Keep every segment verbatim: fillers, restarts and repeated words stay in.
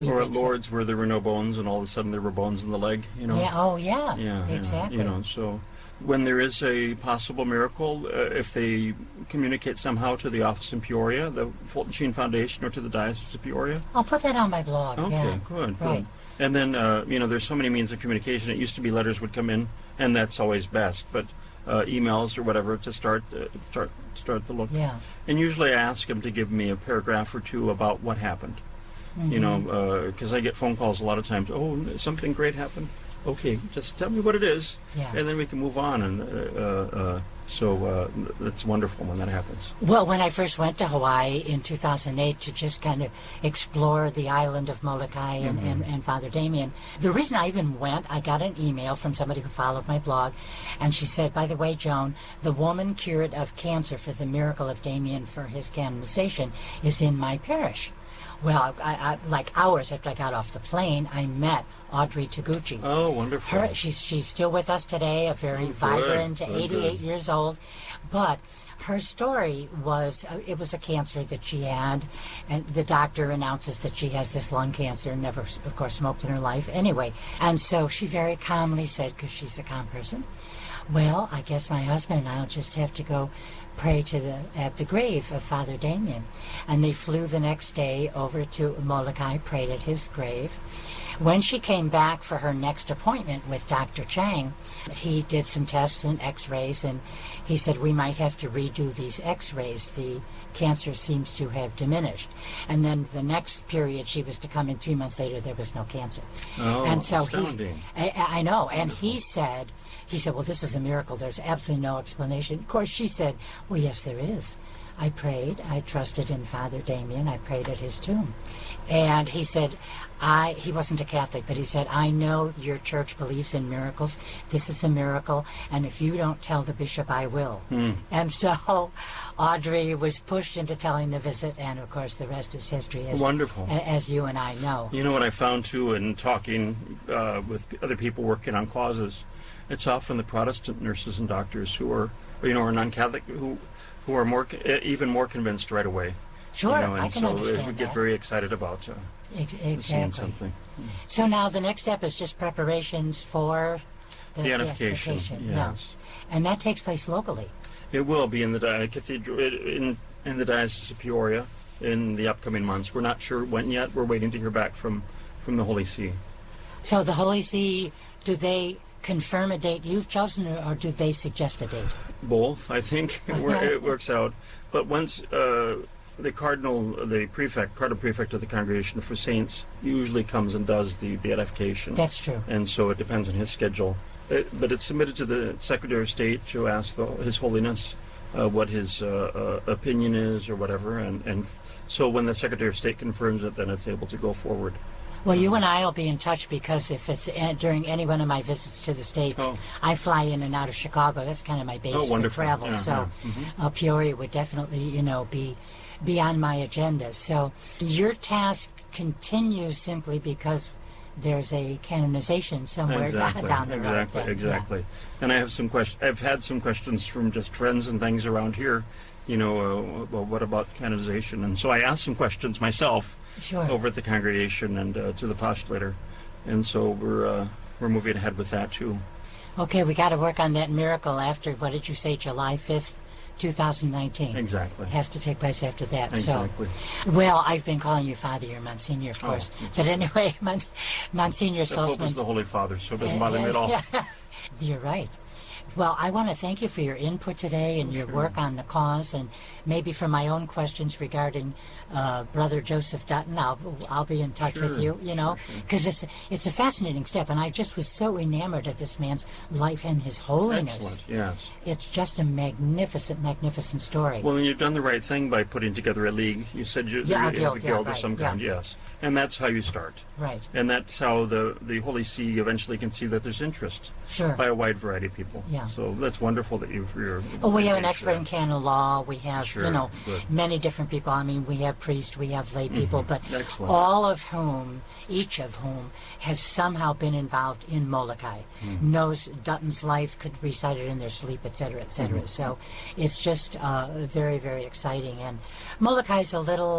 Or at Lourdes where there were no bones and all of a sudden there were bones in the leg, you know. Yeah, oh yeah, yeah exactly. Yeah, you know, so when there is a possible miracle, uh, if they communicate somehow to the office in Peoria, the Fulton Sheen Foundation, or to the Diocese of Peoria. I'll put that on my blog. Okay, yeah. good, good. Right. And then, uh, you know, there's so many means of communication. It used to be letters would come in, and that's always best, but uh, emails or whatever to start, uh, start, start the look. Yeah. And usually I ask them to give me a paragraph or two about what happened. Mm-hmm. You know, because uh, I get phone calls a lot of times. Oh, something great happened. Okay, just tell me what it is, yeah. and then we can move on. And uh, uh, so uh, it's wonderful when that happens. Well, when I first went to Hawaii in two thousand eight to just kind of explore the island of Molokai and, mm-hmm. and, and Father Damien, the reason I even went, I got an email from somebody who followed my blog, and she said, by the way, Joan, the woman cured of cancer for the miracle of Damien for his canonization is in my parish. Well, I, I, like hours after I got off the plane, I met Audrey Taguchi. Oh, wonderful. Her, she's, she's still with us today, a very oh, vibrant, good, eighty-eight good. years old. But her story was, uh, it was a cancer that she had, and the doctor announces that she has this lung cancer, never, of course, smoked in her life anyway. And so she very calmly said, because she's a calm person, well, I guess my husband and I will just have to go pray to the at the grave of Father Damien. And they flew the next day over to Molokai, prayed at his grave. When she came back for her next appointment with Doctor Chang, he did some tests and x-rays, and he said, we might have to redo these x-rays. The cancer seems to have diminished. And then the next period she was to come in three months later, there was no cancer. Oh, and so astounding. I, I know. And he said, he said, well, this is a miracle. There's absolutely no explanation. Of course, she said, well, yes, there is. I prayed. I trusted in Father Damien. I prayed at his tomb. And he said, I, he wasn't a Catholic, but he said, I know your church believes in miracles. This is a miracle, and if you don't tell the bishop, I will. Hmm. And so Audrey was pushed into telling the visit, and of course the rest is history, as, Wonderful. as you and I know. You know what I found, too, in talking uh, with other people working on causes, it's often the Protestant nurses and doctors who are, you know, are non-Catholic, who, who are more, even more convinced right away. Sure, you know, and I can so understand we get that. very excited about uh, Ex- seeing exactly. something. So now the next step is just preparations for the Beatification, beatification. yes. Yeah. And that takes place locally. It will be in the di- cathedral in in the Diocese of Peoria in the upcoming months. We're not sure when yet. We're waiting to hear back from from the Holy See. So the Holy See, do they confirm a date you've chosen, or, or do they suggest a date? Both, I think. it, wor- it works out. But once uh, the cardinal, the prefect, cardinal prefect of the Congregation for Saints, usually comes and does the beatification. That's true. And so it depends on his schedule. It, but it's submitted to the Secretary of State to ask the, His Holiness uh, what his uh, uh, opinion is or whatever. And, and so when the Secretary of State confirms it, then it's able to go forward. Well, you and I will be in touch, because if it's a- during any one of my visits to the States, Oh. I fly in and out of Chicago. That's kind of my base Oh, for wonderful. travel. Yeah, so yeah. Mhm. uh, Peoria would definitely, you know, be be on my agenda. So your task continues simply because there's a canonization somewhere Exactly, down the road. exactly, then. exactly. And I have some questions. I've had some questions from just friends and things around here. You know, uh, well, what about canonization? And so I asked some questions myself Sure. over at the congregation and uh, to the postulator, and so we're uh, we're moving ahead with that too. Okay, we got to work on that miracle after, what did you say, July fifth, two thousand nineteen? Exactly. It has to take place after that. Exactly. So, well, I've been calling you Father, you're Monsignor, of Oh, course. that's But anyway, Mon- Monsignor The Pope is Solzman. the Holy Father, so it doesn't bother me at all. You're right. Well, I want to thank you for your input today and your Sure. work on the cause, and maybe for my own questions regarding uh, Brother Joseph Dutton, I'll I'll be in touch with Sure, you. You know, sure, sure. because it's it's a fascinating step, and I just was so enamored of this man's life and his holiness. Excellent. Yes. It's just a magnificent, magnificent story. Well, and you've done the right thing by putting together a league. You said you, Yeah, a you guild, have a yeah, guild of right, some yeah. kind. Yes. And that's how you start. Right. And that's how the, the Holy See eventually can see that there's interest Sure. by a wide variety of people. Yeah. So that's wonderful that you've, you're... Oh, we have an engaged expert in with canon law. We have, Sure, you know, good. many different people. I mean, we have priests, we have lay people, but Excellent. all of whom, each of whom, has somehow been involved in Molokai, knows Dutton's life, could recite it in their sleep, et cetera, et cetera. So it's just uh, very, very exciting. And Molokai is a little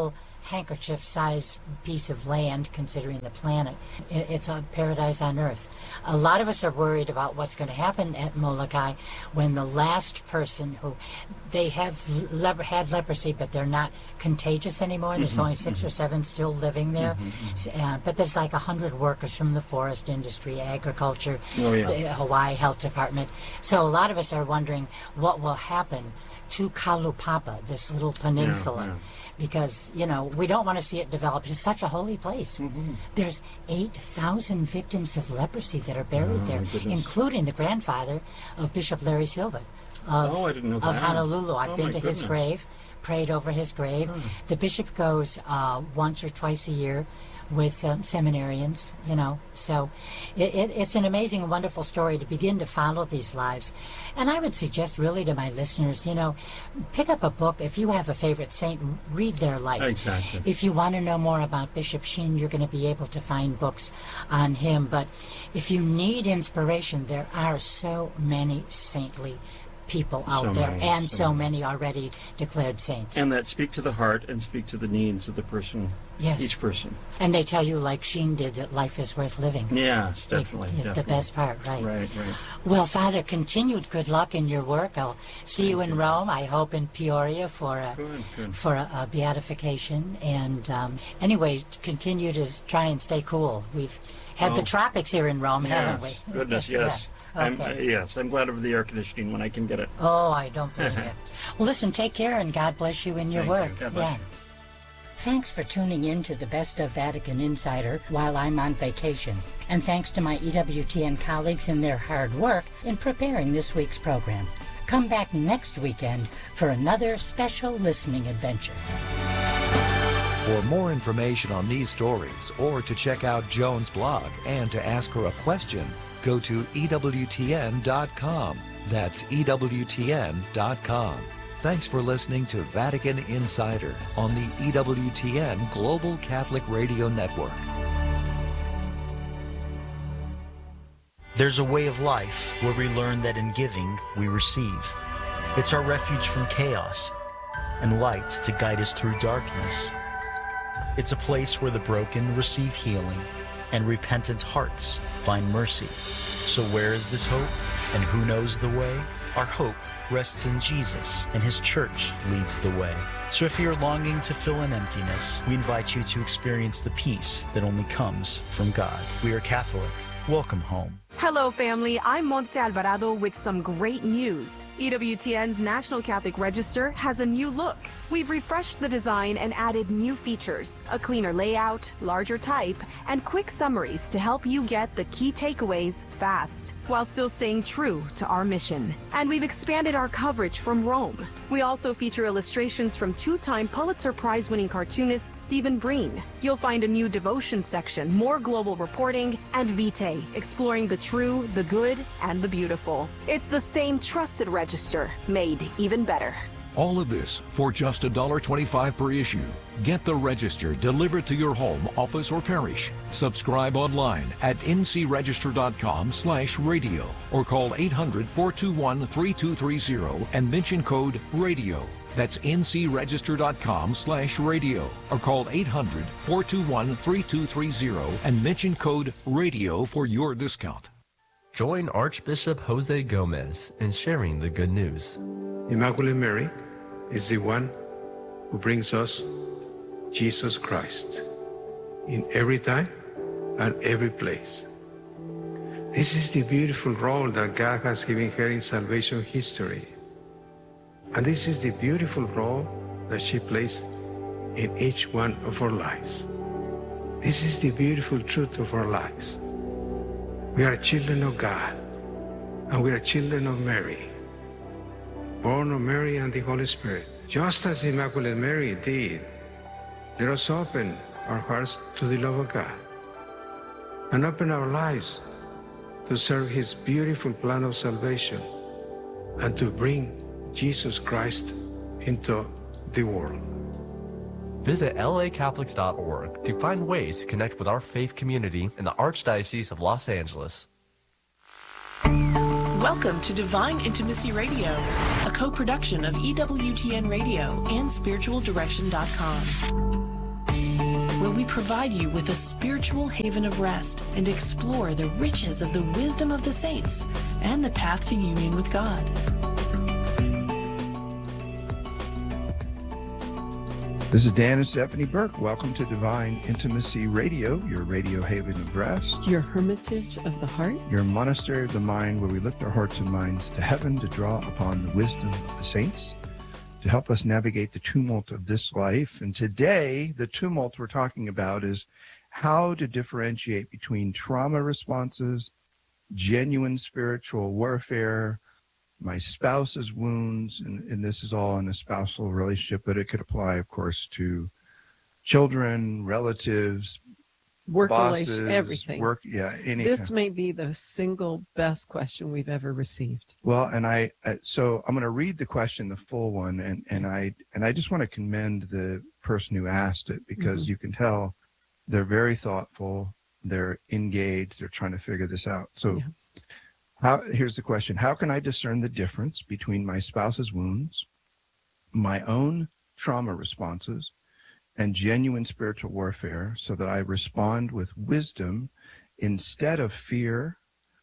handkerchief-sized piece of land, considering the planet. It's a paradise on earth. A lot of us are worried about what's going to happen at Molokai when the last person who, they have le- had leprosy, but they're not contagious anymore. There's mm-hmm, only six mm-hmm. or seven still living there. Mm-hmm, uh, but there's like a hundred workers from the forest industry, agriculture, oh, yeah. the Hawaii Health Department. So a lot of us are wondering what will happen to Kalaupapa, this little peninsula. Yeah, yeah. Because, you know, we don't want to see it develop. It's such a holy place. Mm-hmm. There's eight thousand victims of leprosy that are buried oh, there, including the grandfather of Bishop Larry Silva of, oh, I didn't know of that. Honolulu. I've oh, been to goodness. his grave, prayed over his grave. Oh. The bishop goes uh, once or twice a year with um, seminarians, you know. So it, it, it's an amazing and wonderful story to begin to follow these lives. And I would suggest really to my listeners, you know, pick up a book. If you have a favorite saint, read their life. Exactly. If you want to know more about Bishop Sheen, you're going to be able to find books on him. But if you need inspiration, there are so many saintly people out so there, many, and so, so many. many already declared saints. And that speak to the heart and speak to the needs of the person, yes. each person. And they tell you, like Sheen did, that life is worth living. Yes, definitely. It, it, definitely. The best part, right. Right, right. Well, Father, continued good luck in your work. I'll see you in you. Rome. I hope in Peoria for a, good, good. for a, a beatification. And um, anyway, continue to try and stay cool. We've had oh. the tropics here in Rome, yes. haven't we? Goodness, yes. Yeah. I'm, Okay. uh, yes, I'm glad of the air conditioning when I can get it. Oh, I don't blame you. Well, listen, take care, and God bless you in your Thank work. You. God bless yeah. you. Thanks for tuning in to the Best of Vatican Insider while I'm on vacation. And thanks to my E W T N colleagues and their hard work in preparing this week's program. Come back next weekend for another special listening adventure. For more information on these stories, or to check out Joan's blog and to ask her a question, go to E W T N dot com. That's E W T N dot com. Thanks for listening to Vatican Insider on the E W T N Global Catholic Radio Network. There's a way of life where we learn that in giving, we receive. It's our refuge from chaos and light to guide us through darkness. It's a place where the broken receive healing and repentant hearts find mercy. So where is this hope? And who knows the way? Our hope rests in Jesus, and his church leads the way. So if you're longing to fill an emptiness, we invite you to experience the peace that only comes from God. We are Catholic. Welcome home. Hello, family. I'm Montse Alvarado with some great news. E W T N's National Catholic Register has a new look. We've refreshed the design and added new features, a cleaner layout, larger type, and quick summaries to help you get the key takeaways fast, while still staying true to our mission. And we've expanded our coverage from Rome. We also feature illustrations from two-time Pulitzer Prize-winning cartoonist Stephen Breen. You'll find a new devotion section, more global reporting, and Vitae, exploring the true, the good, and the beautiful. It's the same trusted register, made even better. All of this for just one dollar twenty-five per issue. Get the Register delivered to your home, office, or parish. Subscribe online at n c register dot com slash radio or call eight hundred, four two one, three two three zero and mention code RADIO. That's n c register dot com slash radio or call eight hundred, four two one, three two three zero and mention code RADIO for your discount. Join Archbishop Jose Gomez in sharing the good news. Immaculate Mary is the one who brings us Jesus Christ in every time and every place. This is the beautiful role that God has given her in salvation history. And this is the beautiful role that she plays in each one of our lives. This is the beautiful truth of our lives. We are children of God, and we are children of Mary, born of Mary and the Holy Spirit. Just as Immaculate Mary did, let us open our hearts to the love of God and open our lives to serve his beautiful plan of salvation and to bring Jesus Christ into the world. Visit L A Catholics dot org to find ways to connect with our faith community in the Archdiocese of Los Angeles. Welcome to Divine Intimacy Radio, a co-production of E W T N Radio and spiritual direction dot com. where we provide you with a spiritual haven of rest and explore the riches of the wisdom of the saints and the path to union with God. This is Dan and Stephanie Burke. Welcome to Divine Intimacy Radio, your radio haven of rest. Your hermitage of the heart. Your monastery of the mind, where we lift our hearts and minds to heaven to draw upon the wisdom of the saints to help us navigate the tumult of this life. And today, the tumult we're talking about is how to differentiate between trauma responses, genuine spiritual warfare, my spouse's wounds, and, and this is all in a spousal relationship, but it could apply, of course, to children, relatives, work bosses, relation, everything. Work, yeah. Any this kind. may be the single best question we've ever received. Well, and I, uh, so I'm going to read the question, the full one, and and I and I just want to commend the person who asked it, because mm-hmm. you can tell they're very thoughtful, they're engaged, they're trying to figure this out. So. Yeah. How, here's the question. How can I discern the difference between my spouse's wounds, my own trauma responses, and genuine spiritual warfare so that I respond with wisdom instead of fear,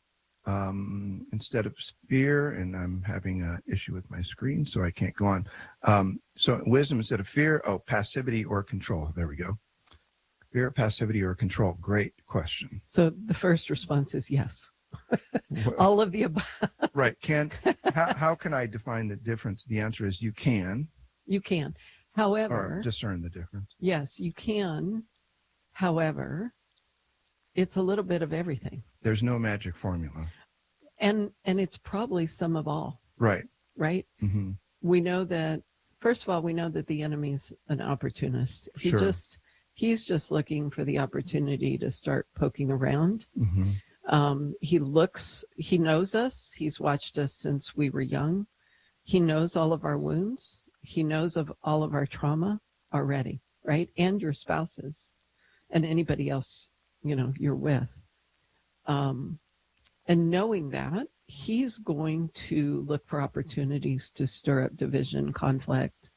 um, instead of fear, and I'm having an issue with my screen, so I can't go on. Um, so wisdom instead of fear, oh, passivity or control. There we go. Fear, passivity, or control. Great question. So the first response is yes. All of the above. Right. Can how, how can I define the difference? The answer is you can. You can. However, or discern the difference. Yes, you can. However, it's a little bit of everything. There's no magic formula. And and it's probably some of all. Right. Right? Mm-hmm. We know that, first of all, we know that the enemy's an opportunist. He sure. just he's just looking for the opportunity to start poking around. Mm-hmm. Um, he looks, he knows us. He's watched us since we were young. He knows all of our wounds. He knows of all of our trauma already, right? And your spouses and anybody else, you know, you're with. Um, and knowing that, he's going to look for opportunities to stir up division, conflict,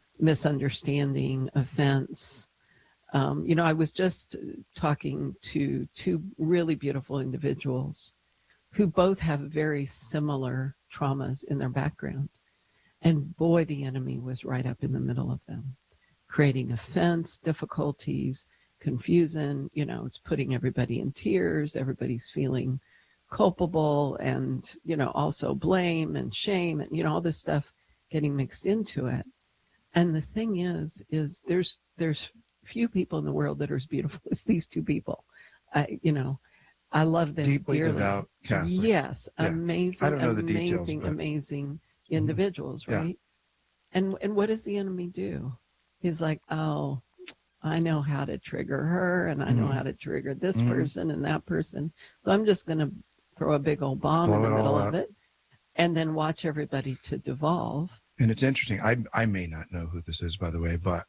misunderstanding, offense. Um, you know, I was just talking to two really beautiful individuals who both have very similar traumas in their background. And boy, the enemy was right up in the middle of them, creating offense, difficulties, confusion. You know, it's putting everybody in tears. Everybody's feeling culpable and, you know, also blame and shame and, you know, all this stuff getting mixed into it. And the thing is, is there's, there's, few people in the world that are as beautiful as these two people. I, you know, I love them deeply dearly. Devout Catholic. Yes, yeah. amazing, I don't know the amazing, details, but... amazing individuals, mm-hmm. right? Yeah. And and what does the enemy do? He's like, oh, I know how to trigger her, and I know mm-hmm. how to trigger this mm-hmm. person and that person. So I'm just going to throw a big old bomb Blow in the middle of up. it, and then watch everybody to devolve. And it's interesting. I I may not know who this is, by the way, but.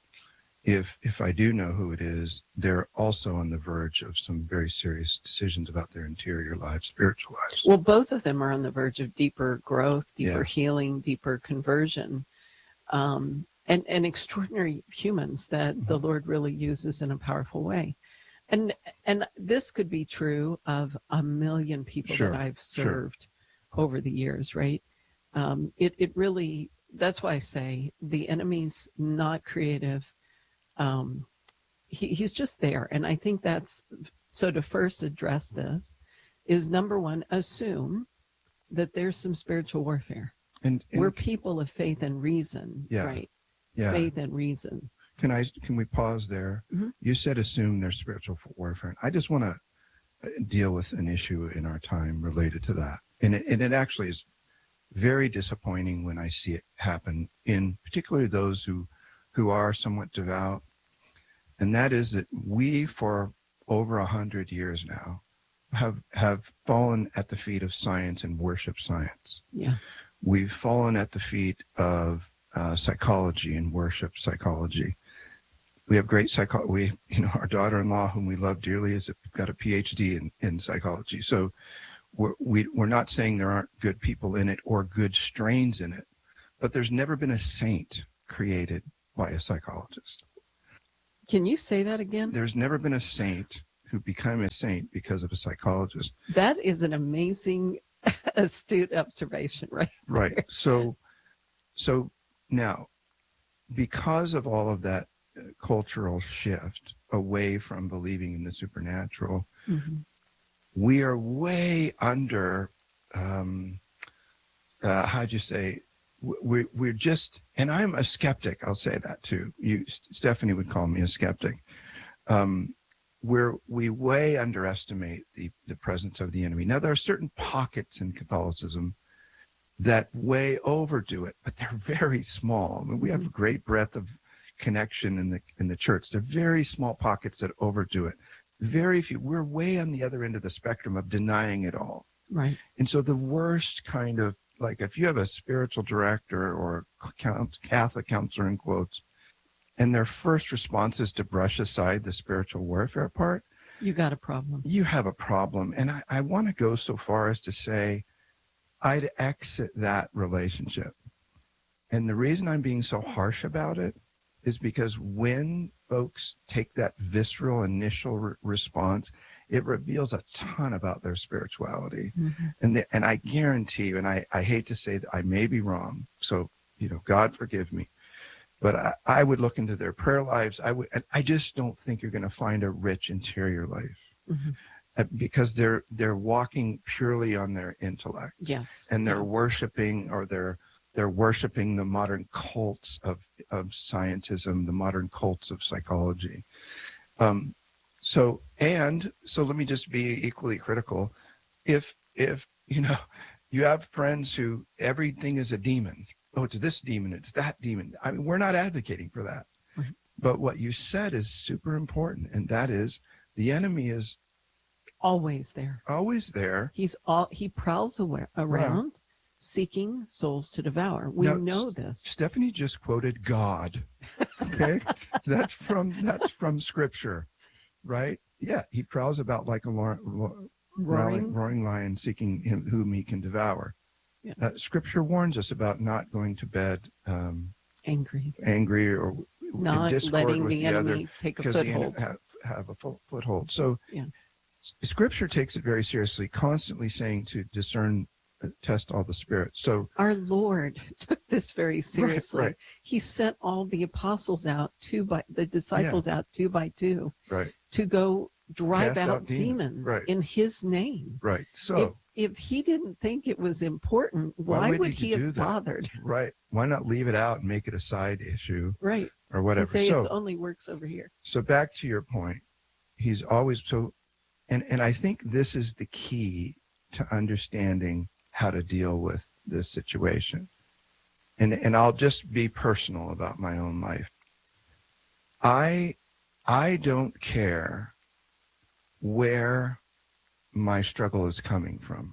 If if I do know who it is, they're also on the verge of some very serious decisions about their interior lives, spiritual lives. Well, both of them are on the verge of deeper growth, deeper yeah. healing, deeper conversion, um, and, and extraordinary humans that mm-hmm. the Lord really uses in a powerful way. And and this could be true of a million people sure. that I've served sure. over the years, right? Um, it, it really, that's why I say the enemy's not creative. Um, he, he's just there. And I think that's, so to first address this is number one, assume that there's some spiritual warfare. And, and we're people of faith and reason, yeah, right? Yeah. Faith and reason. Can I, can we pause there? Mm-hmm. You said assume there's spiritual warfare. I just want to deal with an issue in our time related to that. And it, and it actually is very disappointing when I see it happen in particularly those who, who are somewhat devout. And that is that we, for over a hundred years now, have have fallen at the feet of science and worship science. Yeah, we've fallen at the feet of uh, psychology and worship psychology. We have great psycho. We, you know, our daughter-in-law, whom we love dearly, has got a P H D in, in psychology. So we're we, we're not saying there aren't good people in it or good strains in it, but there's never been a saint created by a psychologist. Can you say that again? There's never been a saint who became a saint because of a psychologist. That is an amazing, astute observation, right? Right. there. So, so now, because of all of that uh, cultural shift away from believing in the supernatural, Mm-hmm. we are way under, um, uh, how'd you say, we're, we're just, and I'm a skeptic, I'll say that too. You, Stephanie would call me a skeptic. Um, we're, we way underestimate the, the presence of the enemy. Now, there are certain pockets in Catholicism that way overdo it, but they're very small. I mean, we have a great breadth of connection in the in the church. They're very small pockets that overdo it. Very few. We're way on the other end of the spectrum of denying it all. Right. And so the worst kind of, like if you have a spiritual director or Catholic counselor in quotes, and their first response is to brush aside the spiritual warfare part, you got a problem. You have a problem. And I, I want to go so far as to say, I'd exit that relationship. And the reason I'm being so harsh about it is because when folks take that visceral initial re- response, it reveals a ton about their spirituality. Mm-hmm. And the, and I guarantee you, and I, I hate to say that I may be wrong, so, you know, God forgive me, but I, I would look into their prayer lives. I would, and I just don't think you're going to find a rich interior life. Mm-hmm. Because they're they're walking purely on their intellect. Yes. And they're yeah. worshiping, or they're they're worshiping the modern cults of of scientism, the modern cults of psychology. Um, so and so, let me just be equally critical. If if you know you have friends who everything is a demon. Oh, it's this demon, it's that demon. I mean, we're not advocating for that. Right. But what you said is super important, and that is the enemy is always there. Always there. He's all he prowls away, around, right. seeking souls to devour. We now, know this. Stephanie just quoted God. Okay, that's from that's from Scripture, right? Yeah, he prowls about like a lo- lo- roaring. roaring lion, seeking him whom he can devour. Yeah. Uh, scripture warns us about not going to bed um, angry, angry, or not in discord letting with the, the enemy other, take a because foothold. the enemy have, have a full foothold. So. Yeah. Scripture takes it very seriously, constantly saying to discern, uh, test all the spirits. So our Lord took this very seriously. Right, right. He sent all the apostles out two by the disciples yeah. out two by two, right, to go drive Cast out, out demons, demons right. in His name. Right. So if, if He didn't think it was important, why, why would, would He have that? bothered? Right. Why not leave it out and make it a side issue? Right. Or whatever. And say so, it only works over here. So back to your point, He's always so. And and I think this is the key to understanding how to deal with this situation. And and I'll just be personal about my own life. I I don't care where my struggle is coming from.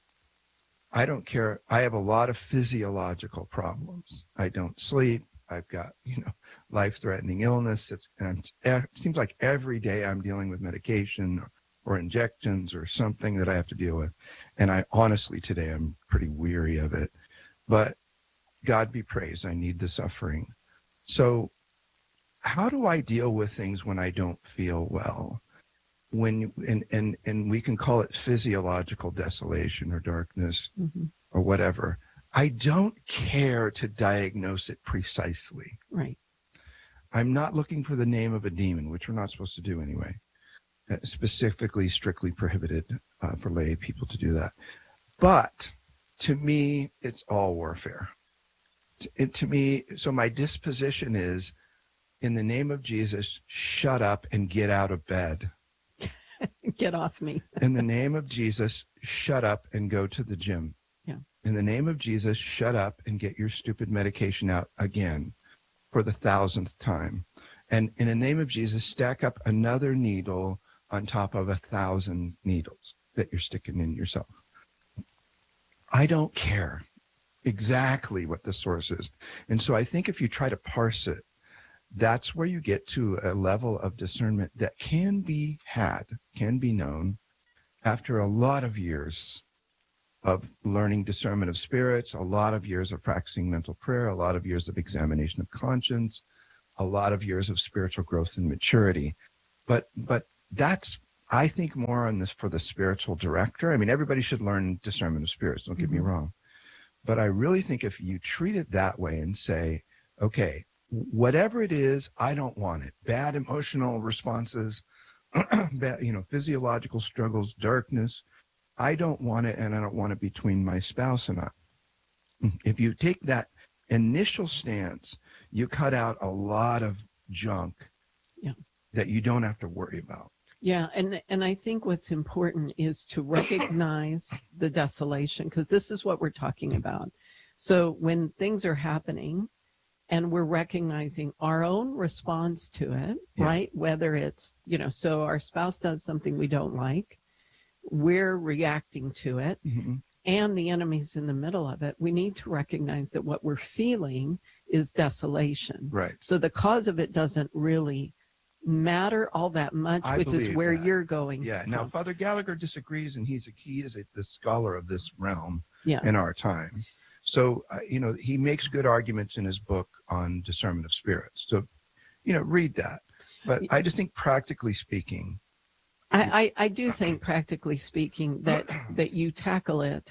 I don't care. I have a lot of physiological problems. I don't sleep. I've got, you know, life-threatening illness. It's and it seems like every day I'm dealing with medication or, or injections or something that I have to deal with. And I honestly, today, I'm pretty weary of it. But God be praised, I need the suffering. So how do I deal with things when I don't feel well? When and and and we can call it physiological desolation or darkness, mm-hmm. or whatever. I don't care to diagnose it precisely. Right. I'm not looking for the name of a demon, which we're not supposed to do anyway. Uh, specifically, strictly prohibited uh, for lay people to do that. But to me, it's all warfare. It, it, to me, so my disposition is, in the name of Jesus, shut up and get out of bed. Get off me. In the name of Jesus, shut up and go to the gym. Yeah. In the name of Jesus, shut up and get your stupid medication out again for the thousandth time. And in the name of Jesus, stack up another needle on top of a thousand needles that you're sticking in yourself. I don't care exactly what the source is. And so I think if you try to parse it, that's where you get to a level of discernment that can be had, can be known after a lot of years of learning discernment of spirits, a lot of years of practicing mental prayer, a lot of years of examination of conscience, a lot of years of spiritual growth and maturity. But but that's, I think, more on this for the spiritual director. I mean, everybody should learn discernment of spirits, don't get mm-hmm. me wrong. But I really think if you treat it that way and say, okay, whatever it is, I don't want it. Bad emotional responses, bad, you know, physiological struggles, darkness, I don't want it, and I don't want it between my spouse and I. If you take that initial stance, you cut out a lot of junk yeah. that you don't have to worry about. Yeah, and and I think what's important is to recognize the desolation, because this is what we're talking about. So when things are happening and we're recognizing our own response to it, yeah. right? Whether it's, you know, so our spouse does something we don't like, we're reacting to it, mm-hmm. and the enemy's in the middle of it. We need to recognize that what we're feeling is desolation. Right. So the cause of it doesn't really matter all that much, I which is where that. you're going. Yeah. Now, from. Father Gallagher disagrees, and he's a, he is a, the scholar of this realm yeah. in our time. So, uh, you know, he makes good arguments in his book on discernment of spirits. So, you know, read that. But I just think, practically speaking, I, I, I do think, practically speaking, that that you tackle it,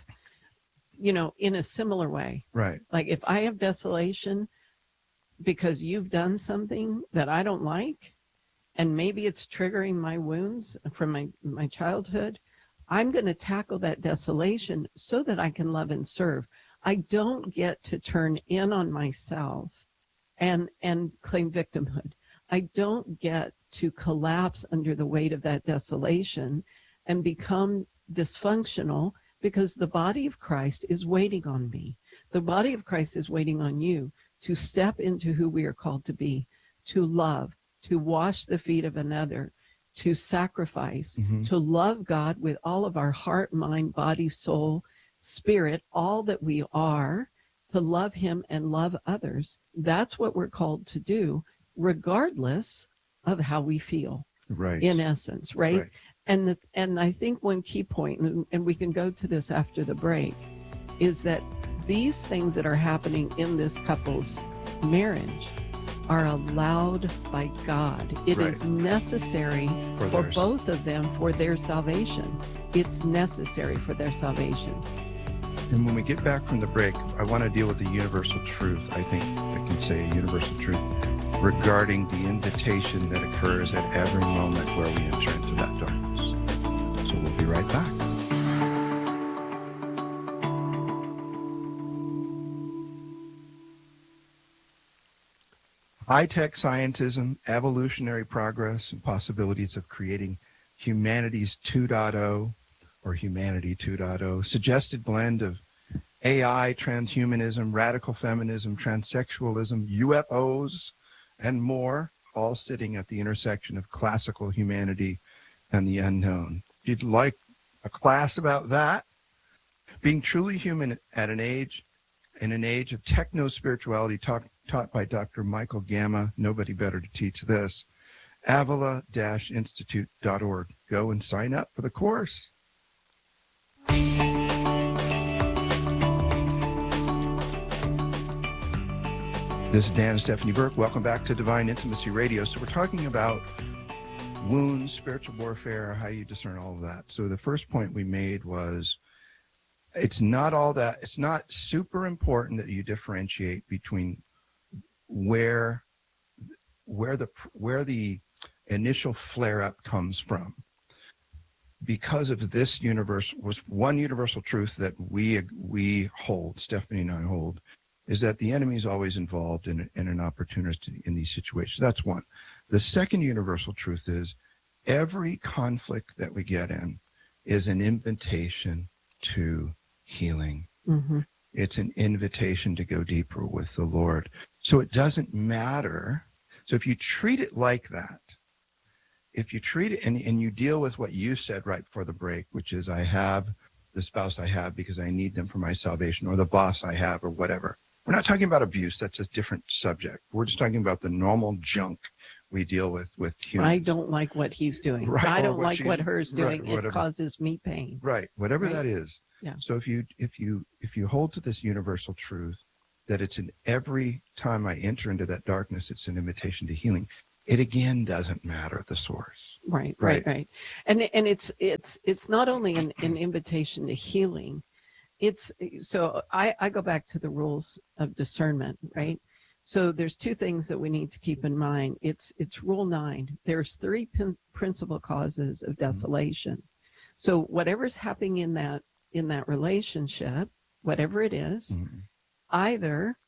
you know, in a similar way. Right. Like if I have desolation because you've done something that I don't like, and maybe it's triggering my wounds from my, my childhood, I'm going to tackle that desolation so that I can love and serve. I don't get to turn in on myself and and claim victimhood. I don't get to collapse under the weight of that desolation and become dysfunctional, because the body of Christ is waiting on me. The body of Christ is waiting on you to step into who we are called to be, to love, to wash the feet of another, to sacrifice, mm-hmm. to love God with all of our heart, mind, body, soul, spirit, all that we are, to love him and love others. That's what we're called to do, regardless of how we feel, right? In essence, right? right. And the, and I think one key point, and, and we can go to this after the break, is that these things that are happening in this couple's marriage are allowed by God. It right. is necessary for, for both of them for their salvation. It's necessary for their salvation. And when we get back from the break, I want to deal with the universal truth. I think I can say a universal truth regarding the invitation that occurs at every moment where we enter into that darkness. So we'll be right back. High-tech scientism, evolutionary progress, and possibilities of creating humanity's two point oh or humanity two point oh, suggested blend of A I, transhumanism, radical feminism, transsexualism, U F Os, and more, all sitting at the intersection of classical humanity and the unknown. If you'd like a class about that, being truly human at an age, in an age of techno-spirituality talk, taught by Doctor Michael Gamma, nobody better to teach this, avila dash institute dot org. Go and sign up for the course. This is Dan and Stephanie Burke. Welcome back to Divine Intimacy Radio. So we're talking about wounds, spiritual warfare, how you discern all of that. So the first point we made was it's not all that, it's not super important that you differentiate between where where the where the initial flare-up comes from. Because of this universe, was one universal truth that we we hold, Stephanie and I hold, is that the enemy is always involved in, in an opportunity in these situations. That's one. The second universal truth is every conflict that we get in is an invitation to healing. Mm-hmm. It's an invitation to go deeper with the Lord. So it doesn't matter. So if you treat it like that, if you treat it and, and you deal with what you said right before the break, which is I have the spouse I have because I need them for my salvation, or the boss I have, or whatever. We're not talking about abuse. That's a different subject. We're just talking about the normal junk we deal with with humans. I don't like what he's doing. Right. I don't what like what her's doing. Right, it causes me pain. Right. Whatever right? that is. Yeah. So if you if you if you hold to this universal truth, that it's in every time I enter into that darkness, it's an invitation to healing. It again doesn't matter the source. Right, right, right. right. And and it's it's it's not only an, an invitation to healing. It's so I, I go back to the rules of discernment, right? So there's two things that we need to keep in mind. It's it's rule nine. There's three pin, principal causes of desolation. So whatever's happening in that in that relationship, whatever it is, mm-hmm. either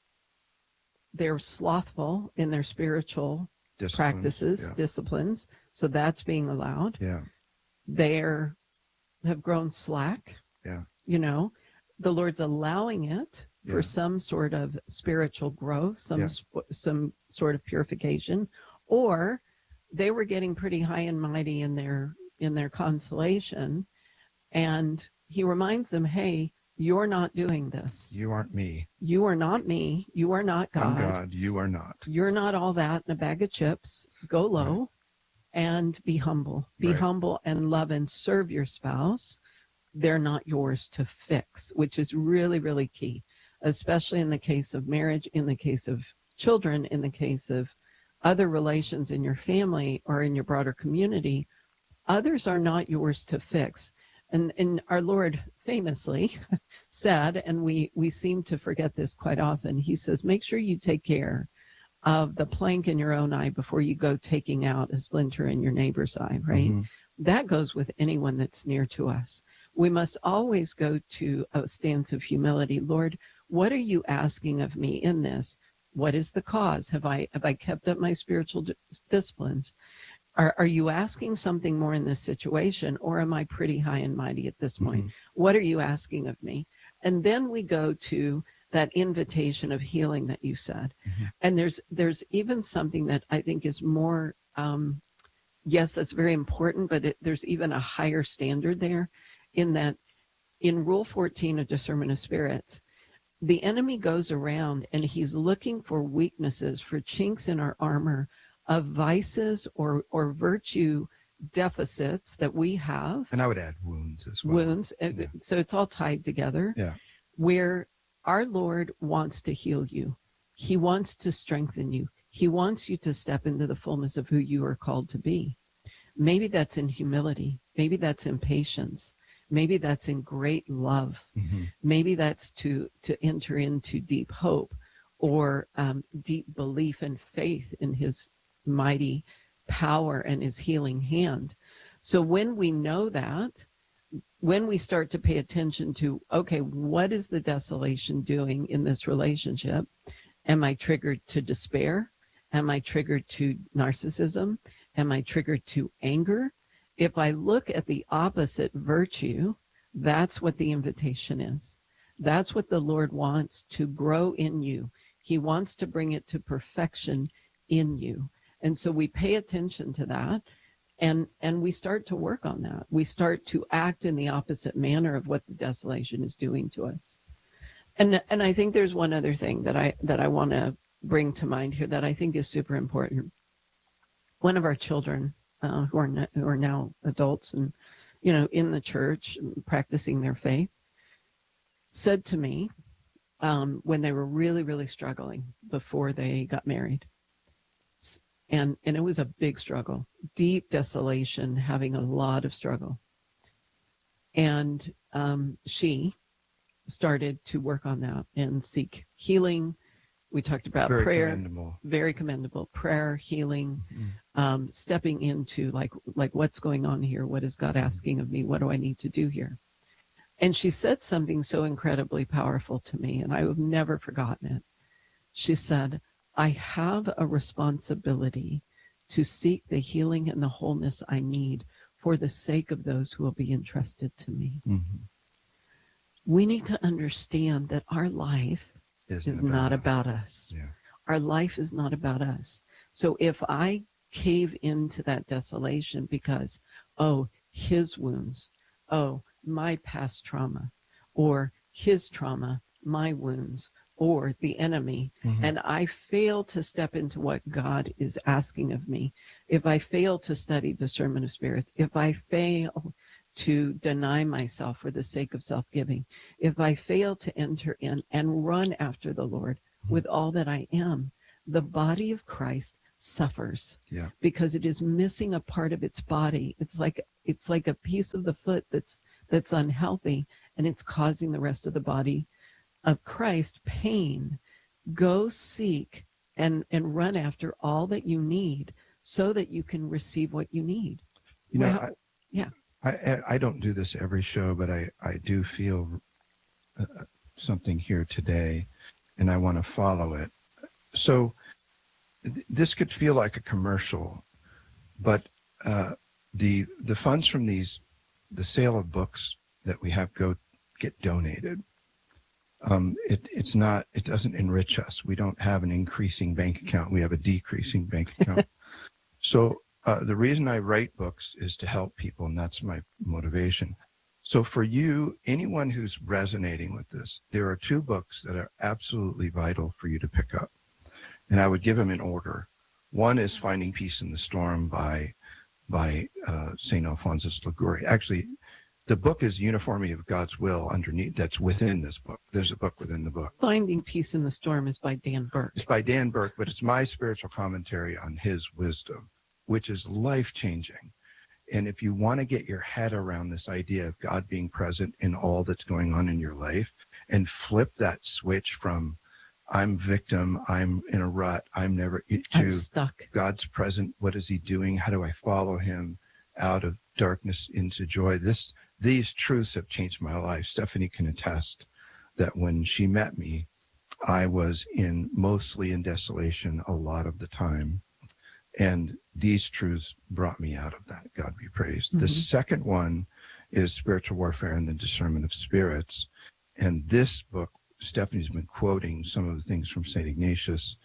they're slothful in their spiritual disciplines, practices, yeah. disciplines. So that's being allowed. Yeah. They're have grown slack. Yeah. You know, the Lord's allowing it for yeah. some sort of spiritual growth, some yeah. sp- some sort of purification, or they were getting pretty high and mighty in their in their consolation, and he reminds them, hey, you're not doing this. You aren't me. You are not me. You are not God. I'm God. You are not. You're not all that in a bag of chips. Go low right. and be humble. Be right. humble and love and serve your spouse. They're not yours to fix, which is really, really key, especially in the case of marriage, in the case of children, in the case of other relations in your family or in your broader community. Others are not yours to fix. And, and our Lord famously said, and we, we seem to forget this quite often, he says, make sure you take care of the plank in your own eye before you go taking out a splinter in your neighbor's eye, right? Mm-hmm. That goes with anyone that's near to us. We must always go to a stance of humility. Lord, what are you asking of me in this? What is the cause? Have I have I kept up my spiritual d- disciplines? Are are you asking something more in this situation, or am I pretty high and mighty at this point? Mm-hmm. What are you asking of me? And then we go to that invitation of healing that you said. Mm-hmm. And there's there's even something that I think is more, um, yes, that's very important, but it, there's even a higher standard there, in that in Rule fourteen of Discernment of Spirits, the enemy goes around and he's looking for weaknesses, for chinks in our armor of vices or, or virtue deficits that we have. And I would add wounds as well. Wounds. Yeah. So it's all tied together. Yeah. Where our Lord wants to heal you. He wants to strengthen you. He wants you to step into the fullness of who you are called to be. Maybe that's in humility. Maybe that's in patience. Maybe that's in great love. Mm-hmm. Maybe that's to, to enter into deep hope or um, deep belief and faith in his mighty power and his healing hand. So when we know that, when we start to pay attention to, okay, what is the desolation doing in this relationship? Am I triggered to despair? Am I triggered to narcissism? Am I triggered to anger? If I look at the opposite virtue, that's what the invitation is. That's what the Lord wants to grow in you. He wants to bring it to perfection in you. And so we pay attention to that, and, and we start to work on that. We start to act in the opposite manner of what the desolation is doing to us. And and I think there's one other thing that I that I want to bring to mind here that I think is super important. One of our children, Uh, who are not, who are now adults and, you know, in the church practicing their faith, said to me um, when they were really, really struggling before they got married, and and it was a big struggle, deep desolation, having a lot of struggle, and um, she started to work on that and seek healing. We talked about very prayer, commendable. very commendable, prayer, healing, mm-hmm. um, stepping into like, like what's going on here? What is God asking of me? What do I need to do here? And she said something so incredibly powerful to me, and I have never forgotten it. She said, I have a responsibility to seek the healing and the wholeness I need for the sake of those who will be entrusted to me. Mm-hmm. We need to understand that our life Isn't is about not us. about us. Yeah. Our life is not about us. So if I cave into that desolation because, oh, his wounds, oh, my past trauma, or his trauma, my wounds, or the enemy, mm-hmm. and I fail to step into what God is asking of me, if I fail to study discernment of spirits, if I fail to deny myself for the sake of self-giving, if I fail to enter in and run after the Lord with all that I am, the body of Christ suffers Yeah. because it is missing a part of its body. It's like it's like a piece of the foot that's that's unhealthy, and it's causing the rest of the body of Christ pain. Go seek and and run after all that you need so that you can receive what you need. You know, Well, I, yeah. I, I don't do this every show, but I, I do feel uh, something here today, and I want to follow it. So th- this could feel like a commercial, but uh, the the funds from these, the sale of books that we have go get donated. Um, it, it's not, it doesn't enrich us. We don't have an increasing bank account. We have a decreasing bank account. So uh, the reason I write books is to help people, and that's my motivation. So for you, anyone who's resonating with this, there are two books that are absolutely vital for you to pick up. And I would give them in order. One is Finding Peace in the Storm by, by uh, Saint Alphonsus Liguori. Actually, the book is Uniformity of God's Will underneath. That's within this book. There's a book within the book. Finding Peace in the Storm is by Dan Burke. It's by Dan Burke, but it's my spiritual commentary on his wisdom, which is life-changing. And if you want to get your head around this idea of God being present in all that's going on in your life and flip that switch from I'm victim, I'm in a rut, I'm never, to I'm stuck. God's present, what is he doing? How do I follow him out of darkness into joy? This These truths have changed my life. Stephanie can attest that when she met me, I was in mostly in desolation a lot of the time. And these truths brought me out of that. God be praised. Mm-hmm. The second one is Spiritual Warfare and the Discernment of Spirits. And this book, Stephanie's been quoting some of the things from Saint Ignatius,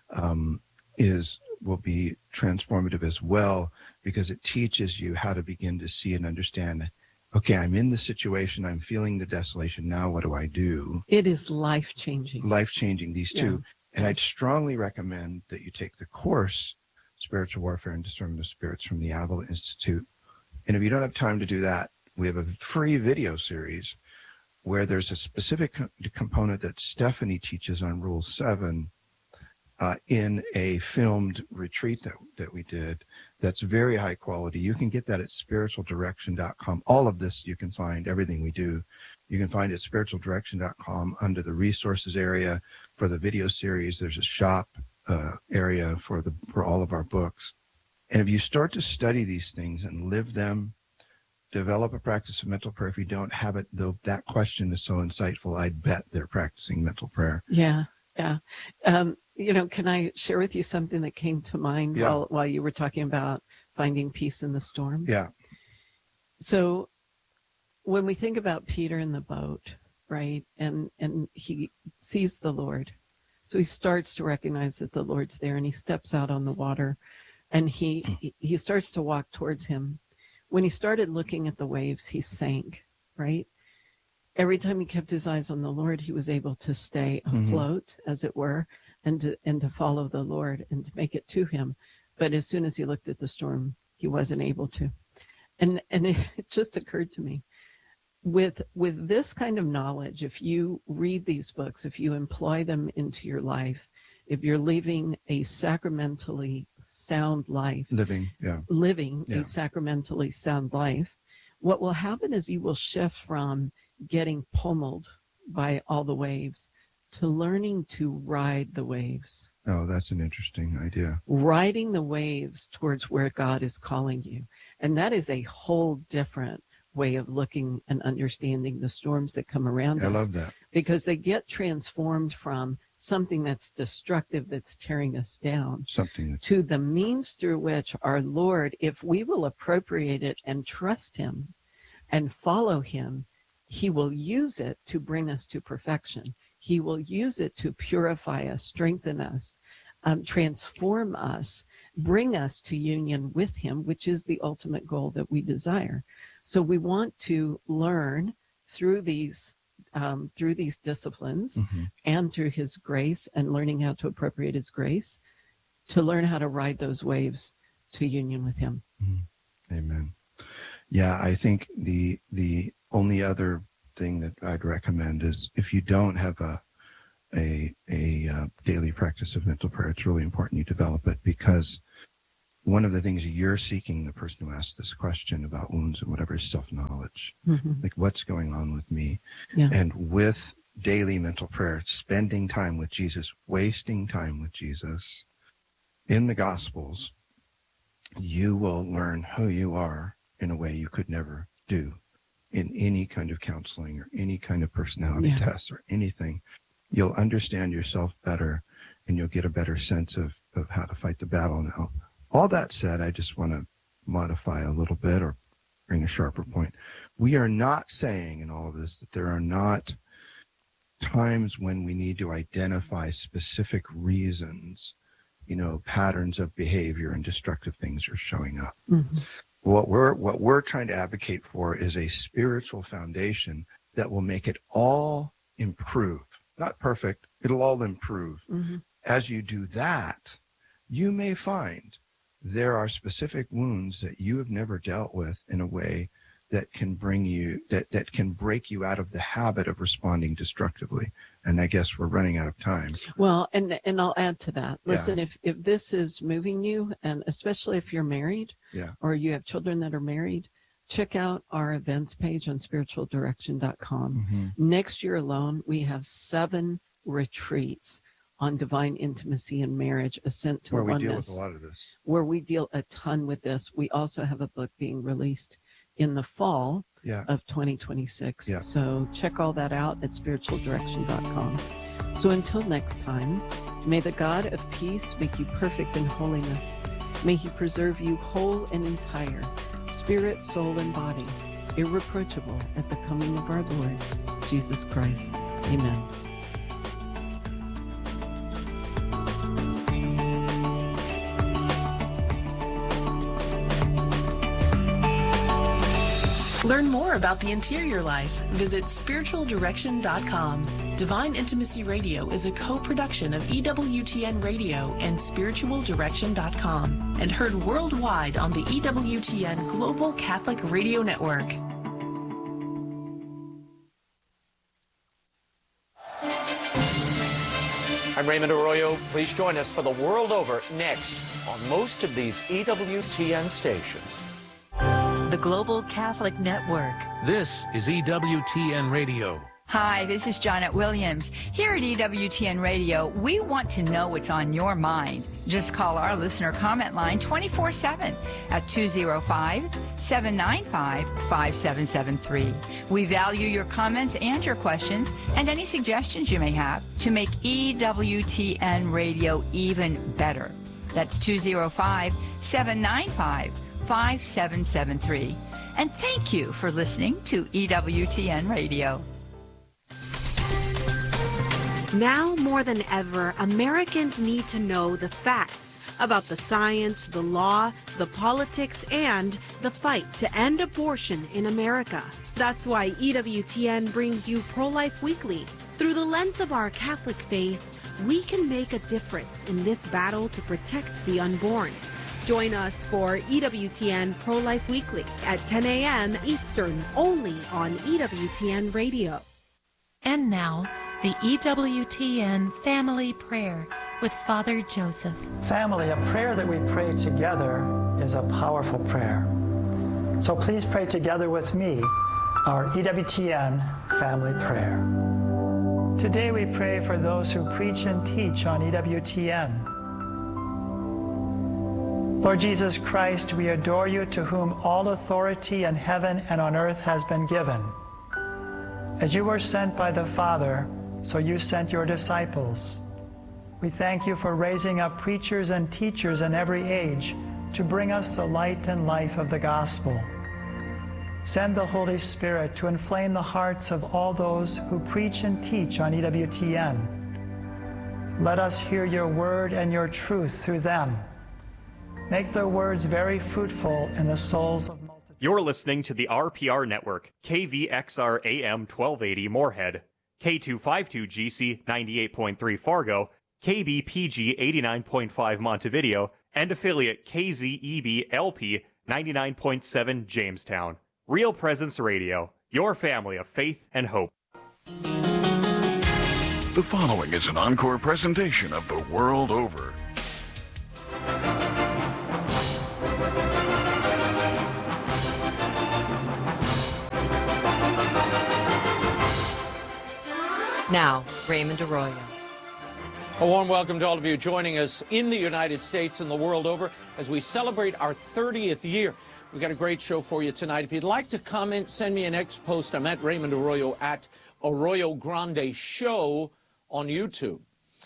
um, is will be transformative as well, because it teaches you how to begin to see and understand, okay, I'm in the situation, I'm feeling the desolation, now what do I do? It is life-changing. Life-changing, these two. Yeah. And I'd strongly recommend that you take the course, Spiritual Warfare and Discernment of Spirits, from the Avila Institute. And if you don't have time to do that, we have a free video series where there's a specific co- component that Stephanie teaches on Rule seven uh, in a filmed retreat that, that we did that's very high quality. You can get that at spiritual direction dot com. All of this you can find, everything we do, you can find at spiritual direction dot com under the resources area for the video series. There's a shop uh, area for the for all of our books. And if you start to study these things and live them, develop a practice of mental prayer. If you don't have it, though, that question is so insightful. I'd bet they're practicing mental prayer. Yeah, yeah. Um, you know, can I share with you something that came to mind Yeah. while while you were talking about finding peace in the storm? Yeah. So when we think about Peter in the boat, right, and and he sees the Lord, so he starts to recognize that the Lord's there, and he steps out on the water, and he he, he starts to walk towards him. When he started looking at the waves, he sank, right? Every time he kept his eyes on the Lord, he was able to stay afloat, mm-hmm. as it were, and to, and to follow the Lord and to make it to him. But as soon as he looked at the storm, he wasn't able to. And and it, it just occurred to me, with with this kind of knowledge, if you read these books, if you employ them into your life, if you're living a sacramentally sound life, living, yeah, living yeah. a sacramentally sound life, what will happen is you will shift from getting pummeled by all the waves to learning to ride the waves. Oh, that's an interesting idea. Riding the waves towards where God is calling you. And that is a whole different way of looking and understanding the storms that come around I us. I love that. Because they get transformed from something that's destructive, that's tearing us down, something that's... to the means through which our Lord, if we will appropriate it and trust him and follow him, he will use it to bring us to perfection. He will use it to purify us, strengthen us, um, transform us, bring us to union with him, which is the ultimate goal that we desire. So we want to learn through these um, through these disciplines, mm-hmm. and through his grace, and learning how to appropriate his grace, to learn how to ride those waves to union with him. Mm-hmm. Amen. Yeah, I think the the only other thing that I'd recommend is if you don't have a a a uh, daily practice of mental prayer, it's really important you develop it, because one of the things you're seeking, the person who asked this question about wounds and whatever, is self-knowledge. Mm-hmm. Like, what's going on with me? Yeah. And with daily mental prayer, spending time with Jesus, wasting time with Jesus in the Gospels, you will learn who you are in a way you could never do in any kind of counseling or any kind of personality Yeah. test or anything. You'll understand yourself better, and you'll get a better sense of, of how to fight the battle now. All that said, I just want to modify a little bit or bring a sharper point. We are not saying in all of this that there are not times when we need to identify specific reasons, you know, patterns of behavior and destructive things are showing up. Mm-hmm. What we're what we're trying to advocate for is a spiritual foundation that will make it all improve. Not perfect, it'll all improve. Mm-hmm. As you do that, you may find there are specific wounds that you have never dealt with in a way that can bring you, that, that can break you out of the habit of responding destructively. And I guess we're running out of time. Well, and and I'll add to that. Yeah. Listen, if, if this is moving you, and especially if you're married, Yeah. or you have children that are married, check out our events page on spiritual direction dot com. Mm-hmm. Next year alone, we have seven retreats on divine intimacy and marriage, ascent to Where we oneness, deal with a lot of this. where we deal a ton with this. We also have a book being released in the fall Yeah. of twenty twenty-six. Yeah. So check all that out at spiritual direction dot com. So until next time, may the God of peace make you perfect in holiness. May he preserve you whole and entire, spirit, soul, and body, irreproachable at the coming of our Lord, Jesus Christ. Amen. Learn more about the interior life. Visit spiritual direction dot com. Divine Intimacy Radio is a co-production of E W T N Radio and spiritual direction dot com and heard worldwide on the E W T N Global Catholic Radio Network. I'm Raymond Arroyo. Please join us for The World Over next on most of these E W T N stations. The Global Catholic Network. This is E W T N Radio. Hi, this is Janet Williams. Here at E W T N Radio, we want to know what's on your mind. Just call our listener comment line twenty-four seven at two oh five, seven nine five, five seven seven three. We value your comments and your questions and any suggestions you may have to make E W T N Radio even better. That's two oh five, seven nine five, five seven seven three. And thank you for listening to E W T N Radio. Now more than ever, Americans need to know the facts about the science, the law, the politics, and the fight to end abortion in America. That's why E W T N brings you Pro-Life Weekly. Through the lens of our Catholic faith, we can make a difference in this battle to protect the unborn. Join us for E W T N Pro-Life Weekly at ten a.m. Eastern, only on E W T N Radio. And now, the E W T N Family Prayer with Father Joseph. Family, a prayer that we pray together is a powerful prayer. So please pray together with me our E W T N Family Prayer. Today we pray for those who preach and teach on E W T N. Lord Jesus Christ, we adore you, to whom all authority in heaven and on earth has been given. As you were sent by the Father, so you sent your disciples. We thank you for raising up preachers and teachers in every age to bring us the light and life of the gospel. Send the Holy Spirit to inflame the hearts of all those who preach and teach on E W T N. Let us hear your word and your truth through them. Make their words very fruitful in the souls of multitudes. You're listening to the R P R Network, K V X R A M twelve eighty Moorhead, K two fifty-two G C ninety-eight point three Fargo, K B P G eighty-nine point five Montevideo, and affiliate K Z E B L P ninety-nine point seven Jamestown. Real Presence Radio, your family of faith and hope. The following is an encore presentation of The World Over. Now, Raymond Arroyo. A warm welcome to all of you joining us in the United States and the world over as we celebrate our thirtieth year. We've got a great show for you tonight. If you'd like to comment, send me an X post. I'm at Raymond Arroyo at Arroyo Grande Show on YouTube.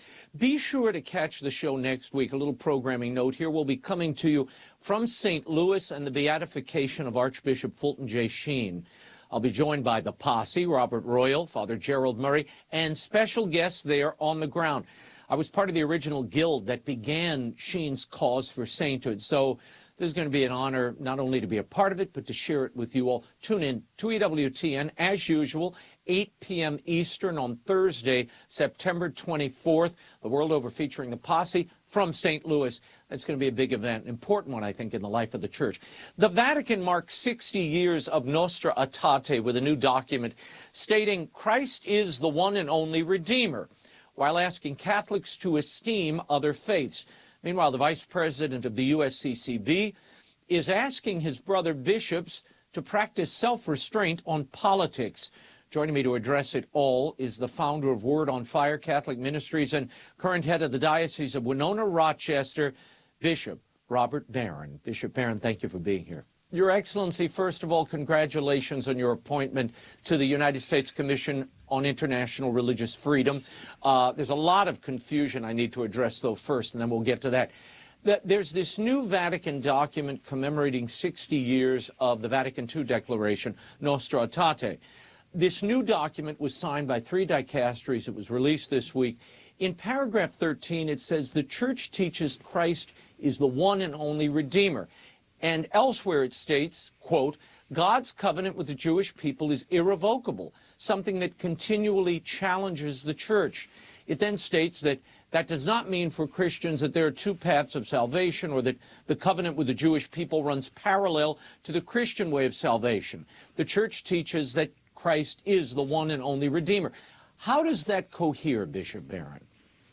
Be sure to catch the show next week. A little programming note here. We'll be coming to you from Saint Louis and the beatification of Archbishop Fulton J. Sheen. I'll be joined by the posse, Robert Royal, Father Gerald Murray, and special guests there on the ground. I was part of the original guild that began Sheen's cause for sainthood, so this is going to be an honor not only to be a part of it, but to share it with you all. Tune in to E W T N, as usual, eight p.m. Eastern on Thursday, September twenty-fourth. The World Over featuring the posse from Saint Louis. That's going to be a big event, an important one, I think, in the life of the church. The Vatican marks sixty years of Nostra Aetate with a new document stating Christ is the one and only Redeemer, while asking Catholics to esteem other faiths. Meanwhile, the vice president of the U S C C B is asking his brother bishops to practice self-restraint on politics. Joining me to address it all is the founder of Word on Fire Catholic Ministries and current head of the Diocese of Winona, Rochester, Bishop Robert Barron. Bishop Barron, thank you for being here. Your Excellency, first of all, congratulations on your appointment to the United States Commission on International Religious Freedom. Uh, there's a lot of confusion I need to address, though, first, and then we'll get to that. There's this new Vatican document commemorating sixty years of the Vatican Two Declaration, Nostra Aetate. This new document was signed by three dicasteries. It was released this week. In paragraph thirteen, it says the Church teaches Christ is the one and only Redeemer. And elsewhere it states, quote, God's covenant with the Jewish people is irrevocable, something that continually challenges the Church. It then states that that does not mean for Christians that there are two paths of salvation or that the covenant with the Jewish people runs parallel to the Christian way of salvation. The Church teaches that Christ is the one and only Redeemer. How does that cohere, Bishop Barron?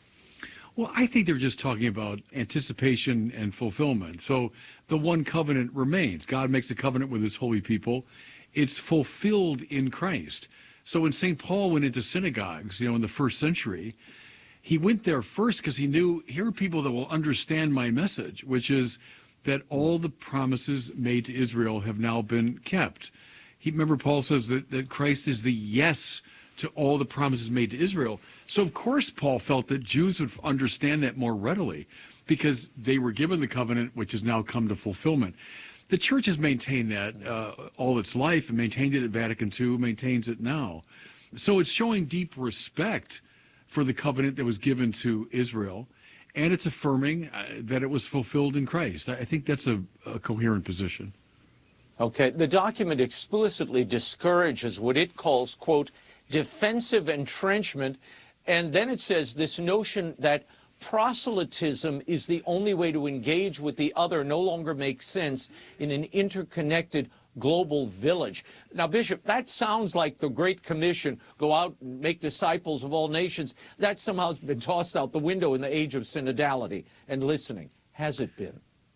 Well, I think they're just talking about anticipation and fulfillment. So the one covenant remains. God makes a covenant with his holy people. It's fulfilled in Christ. So when Saint Paul went into synagogues, you know, in the first century, he went there first because he knew, here are people that will understand my message, which is that all the promises made to Israel have now been kept. He, remember, Paul says that, that Christ is the yes to all the promises made to Israel. So, of course, Paul felt that Jews would understand that more readily because they were given the covenant, which has now come to fulfillment. The Church has maintained that uh, all its life and maintained it at Vatican Two, maintains it now. So it's showing deep respect for the covenant that was given to Israel, and it's affirming uh, that it was fulfilled in Christ. I think that's a, a coherent position. Okay. The document explicitly discourages what it calls, quote, defensive entrenchment, and then it says this notion that proselytism is the only way to engage with the other no longer makes sense in an interconnected global village. Now, Bishop, that sounds like the Great Commission, go out and make disciples of all nations. That somehow has been tossed out the window in the age of synodality and listening. Has it been?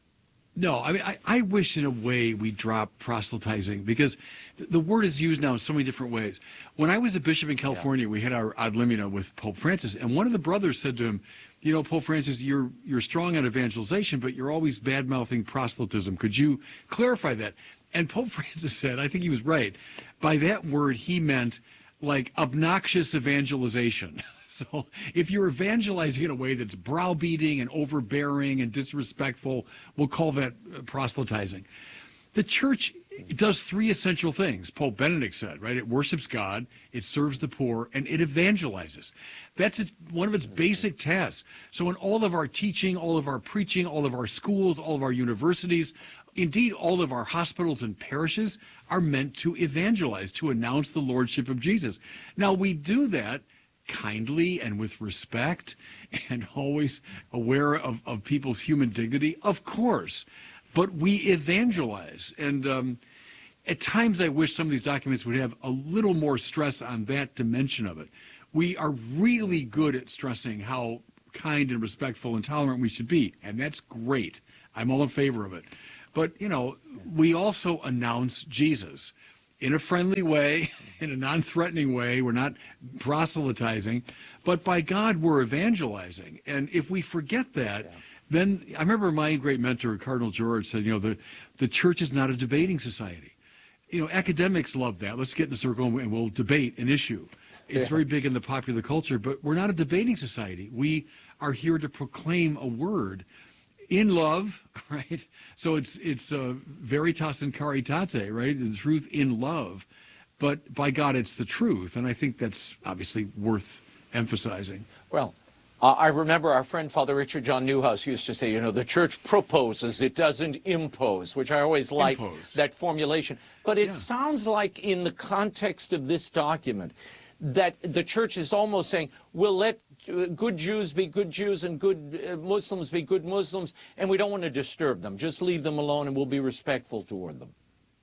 No, I mean, I, I wish in a way we drop proselytizing because th- the word is used now in so many different ways. When I was a bishop in California, yeah. we had our ad limina with Pope Francis, and one of the brothers said to him, you know, Pope Francis, you're you're strong on evangelization, but you're always bad-mouthing proselytism. Could you clarify that? And Pope Francis said, I think he was right, by that word he meant like obnoxious evangelization. So if you're evangelizing in a way that's browbeating and overbearing and disrespectful, we'll call that proselytizing. The Church does three essential things, Pope Benedict said, right? It worships God, it serves the poor, and it evangelizes. That's one of its basic tasks. So in all of our teaching, all of our preaching, all of our schools, all of our universities, indeed all of our hospitals and parishes are meant to evangelize, to announce the Lordship of Jesus. Now, we do that kindly and with respect and always aware of, of people's human dignity, of course. but we evangelize. And um, at times I wish some of these documents would have a little more stress on that dimension of it. We are really good at stressing how kind and respectful and tolerant we should be, and that's great. I'm all in favor of it. But, you know, we also announce Jesus in a friendly way, in a non-threatening way. We're not proselytizing, but by God, we're evangelizing. And if we forget that, yeah. then I remember my great mentor, Cardinal George, said, you know, the, the church is not a debating society. You know, academics love that. Let's get in a circle and we'll debate an issue. It's yeah. very big in the popular culture, but we're not a debating society. We are here to proclaim a word in love, right? So it's it's uh, veritas in caritate, right? The truth in love, but by God, it's the truth, and I think that's obviously worth emphasizing. Well, uh, I remember our friend Father Richard John Newhouse used to say, you know, the church proposes, it doesn't impose, which I always like that formulation. But it yeah. sounds like in the context of this document that the church is almost saying, we'll let good Jews be good Jews and good uh, Muslims be good Muslims, and we don't want to disturb them. Just leave them alone and we'll be respectful toward them.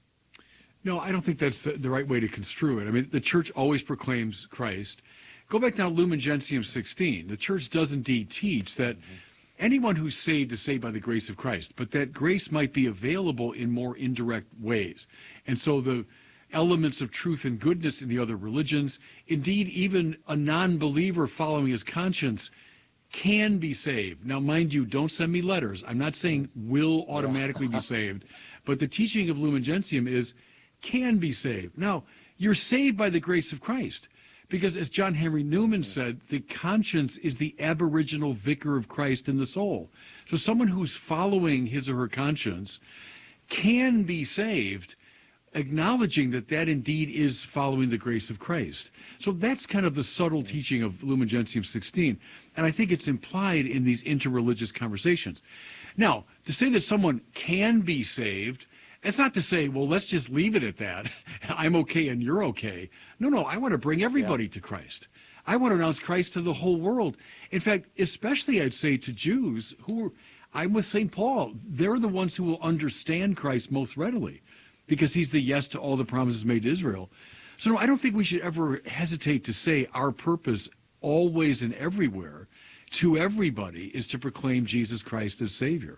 No, I don't think that's the, the right way to construe it. I mean, the church always proclaims Christ. Go back now to Lumen Gentium sixteen. The church does indeed teach that mm-hmm. anyone who's saved is saved by the grace of Christ, but that grace might be available in more indirect ways. And so the elements of truth and goodness in the other religions, indeed even a non-believer following his conscience, can be saved. Now, mind you, don't send me letters. I'm not saying will automatically be saved, but the teaching of Lumen Gentium is can be saved. Now, you're saved by the grace of Christ, because as John Henry Newman said, the conscience is the aboriginal vicar of Christ in the soul. So someone who's following his or her conscience can be saved, acknowledging that that indeed is following the grace of Christ. So that's kind of the subtle teaching of Lumen Gentium sixteen, and I think it's implied in these interreligious conversations. Now, to say that someone can be saved, it's not to say, well, let's just leave it at that. I'm okay and you're okay. No, no, I want to bring everybody yeah. to Christ. I want to announce Christ to the whole world. In fact, especially I'd say to Jews who are, I'm with Saint Paul, they're the ones who will understand Christ most readily, because he's the yes to all the promises made to Israel. So no, I don't think we should ever hesitate to say our purpose always and everywhere to everybody is to proclaim Jesus Christ as Savior.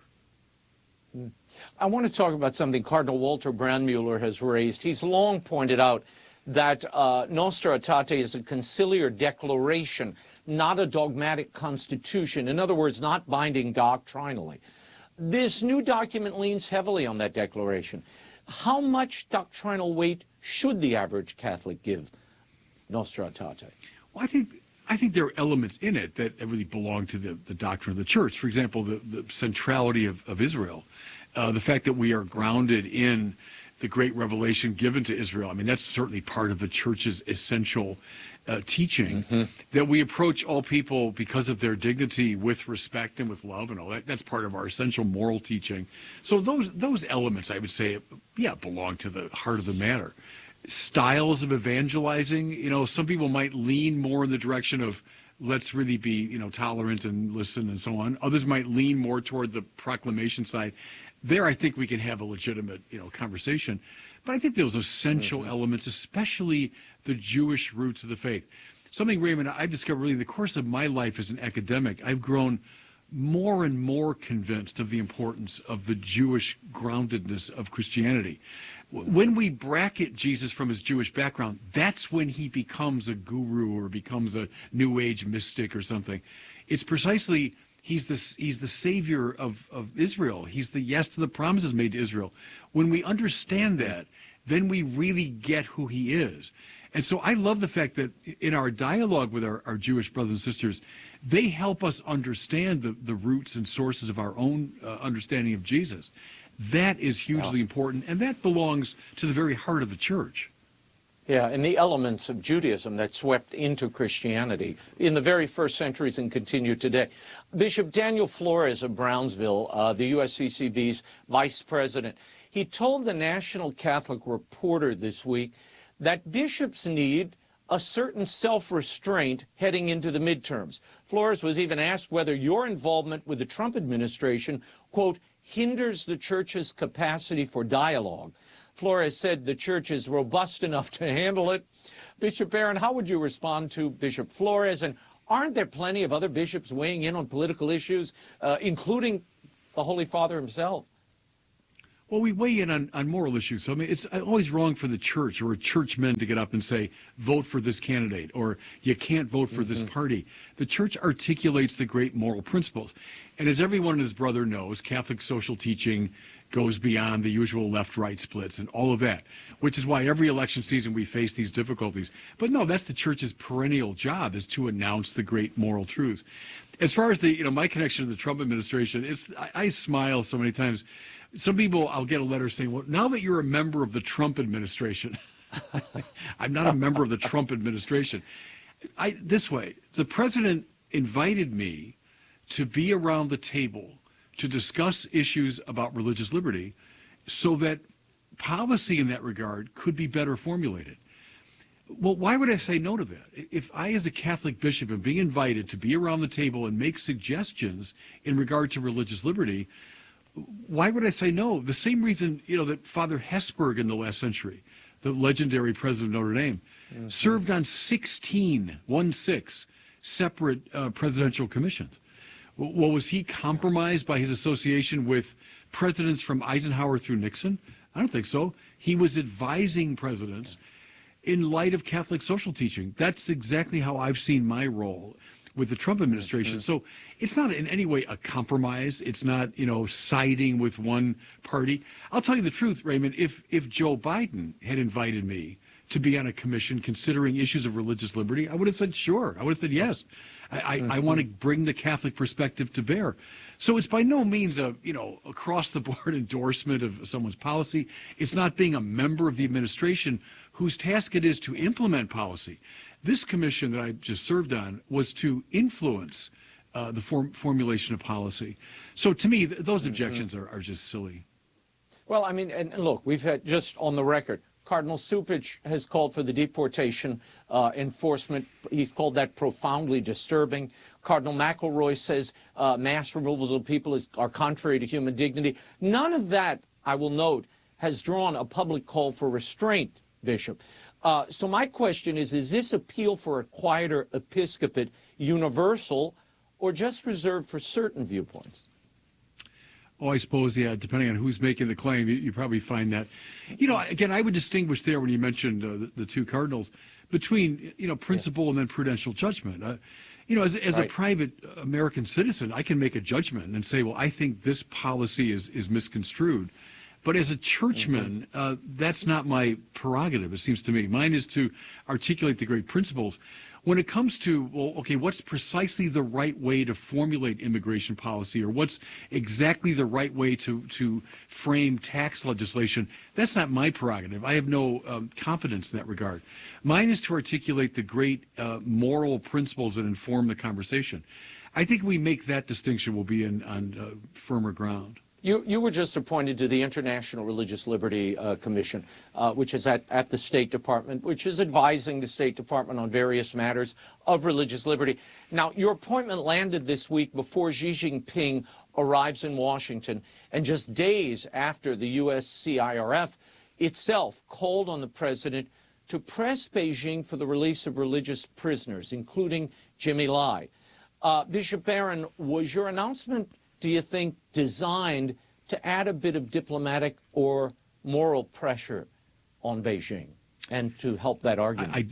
I want to talk about something Cardinal Walter Brandmuller has raised. He's long pointed out that uh, Nostra Aetate is a conciliar declaration, not a dogmatic constitution. In other words, not binding doctrinally. This new document leans heavily on that declaration. How much doctrinal weight should the average Catholic give Nostra Aetate? Well, I think I think there are elements in it that really belong to the, the doctrine of the church. For example, the, the centrality of, of Israel, uh, the fact that we are grounded in the great revelation given to Israel. I mean, that's certainly part of the church's essential uh, teaching, mm-hmm. that we approach all people because of their dignity with respect and with love and all that. That's part of our essential moral teaching. So those those elements, I would say, yeah, belong to the heart of the matter. Styles of evangelizing, you know, some people might lean more in the direction of let's really be, you know, tolerant and listen and so on. Others might lean more toward the proclamation side. There, I think we can have a legitimate, you know, conversation. But I think those essential mm-hmm. elements, especially the Jewish roots of the faith. Something, Raymond, I've discovered really in the course of my life as an academic, I've grown more and more convinced of the importance of the Jewish groundedness of Christianity. When we bracket Jesus from his Jewish background, that's when he becomes a guru or becomes a New Age mystic or something. It's precisely he's the, he's the savior of, of Israel. He's the yes to the promises made to Israel. When we understand that, then we really get who he is. And so I love the fact that in our dialogue with our, our Jewish brothers and sisters, they help us understand the, the roots and sources of our own uh, understanding of Jesus. That is hugely wow. important, and that belongs to the very heart of the church. Yeah, and the elements of Judaism that swept into Christianity in the very first centuries and continue today. Bishop Daniel Flores of Brownsville, uh, the U S C C B's vice president, he told the National Catholic Reporter this week that bishops need a certain self-restraint heading into the midterms. Flores was even asked whether your involvement with the Trump administration, quote, hinders the church's capacity for dialogue. Flores said the church is robust enough to handle it. Bishop Barron, how would you respond to Bishop Flores? And aren't there plenty of other bishops weighing in on political issues, uh, including the Holy Father himself? Well, we weigh in on, on moral issues. So, I mean, it's always wrong for the church or churchmen to get up and say, vote for this candidate, or you can't vote for mm-hmm. this party. The church articulates the great moral principles. And as everyone and his brother knows, Catholic social teaching goes beyond the usual left-right splits and all of that, which is why every election season we face these difficulties. But no, that's the church's perennial job, is to announce the great moral truth. As far as the, you know, my connection to the Trump administration, it's I, I smile so many times. Some people, I'll get a letter saying, well, now that you're a member of the Trump administration, I'm not a member of the Trump administration. I, this way, the president invited me to be around the table to discuss issues about religious liberty so that policy in that regard could be better formulated. Well, why would I say no to that? If I, as a Catholic bishop, am being invited to be around the table and make suggestions in regard to religious liberty, why would I say no? The same reason, you know, that Father Hesburgh in the last century, the legendary president of Notre Dame, mm-hmm. served on sixteen, one six, separate uh, presidential commissions. Well, was he compromised by his association with presidents from Eisenhower through Nixon? I don't think so. He was advising presidents in light of Catholic social teaching. That's exactly how I've seen my role with the Trump administration. So it's not in any way a compromise. It's not, you know, siding with one party. I'll tell you the truth, Raymond, if if Joe Biden had invited me to be on a commission considering issues of religious liberty, I would have said sure. I would have said yes. I, I, mm-hmm. I want to bring the Catholic perspective to bear. So it's by no means a, you know, across-the-board endorsement of someone's policy. It's not being a member of the administration whose task it is to implement policy. This commission that I just served on was to influence uh, the form, formulation of policy. So to me, th- those objections mm-hmm. are, are just silly. Well, I mean, and, and look, we've had, just on the record, Cardinal Cupich has called for the deportation uh, enforcement. He's called that profoundly disturbing. Cardinal McElroy says uh, mass removals of people is, are contrary to human dignity. None of that, I will note, has drawn a public call for restraint, Bishop. Uh, so my question is, is this appeal for a quieter episcopate universal or just reserved for certain viewpoints? Oh, I suppose, yeah, depending on who's making the claim, you, you probably find that. You know, again, I would distinguish there when you mentioned uh, the, the two cardinals between, you know, principle yeah. and then prudential judgment. Uh, you know, as, as right. a private American citizen, I can make a judgment and say, well, I think this policy is, is misconstrued. But as a churchman, mm-hmm. uh, that's not my prerogative, it seems to me. Mine is to articulate the great principles. When it comes to, well, okay, what's precisely the right way to formulate immigration policy, or what's exactly the right way to, to frame tax legislation, that's not my prerogative. I have no um, competence in that regard. Mine is to articulate the great uh, moral principles that inform the conversation. I think we make that distinction, we'll be in, on uh, firmer ground. You, you were just appointed to the International Religious Liberty uh, Commission, uh, which is at, at the State Department, which is advising the State Department on various matters of religious liberty. Now, your appointment landed this week before Xi Jinping arrives in Washington, and just days after the U S C I R F itself called on the president to press Beijing for the release of religious prisoners, including Jimmy Lai. Uh, Bishop Barron, was your announcement, do you think, designed to add a bit of diplomatic or moral pressure on Beijing and to help that argument? I,